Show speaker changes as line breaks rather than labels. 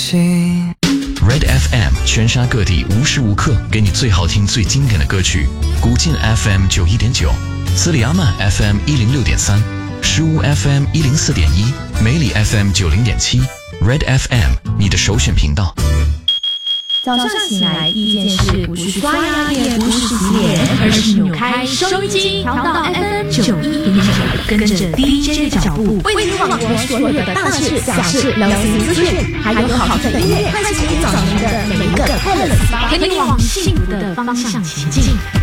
心。
Red FM 全沙各地无时无刻给你最好听最经典的歌曲。古晋 FM 91.9，斯里阿曼 FM 106.3，石屋 FM 104.1，梅里 FM 90.7。Red FM 你的首选频道。
早上醒来第一件事不是刷牙，也不是洗脸，而是扭开收音机，调到 FM 91.9，跟着 DJ 的脚步，为你网罗所有的大事小事、流行资讯，还有好听的音乐，开启你早晨的每一个快乐 SPA， 跟你往幸福的方向前进。